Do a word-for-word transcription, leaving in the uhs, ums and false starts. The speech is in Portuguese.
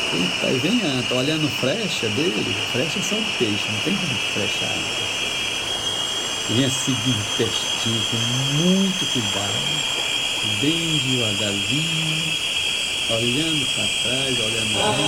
Eita, aí vem anta, olhando frecha dele, frecha é só o peixe, não tem como frechar a anta. Vinha seguindo o textinho com muito cuidado, bem devagarzinho, olhando para trás, olhando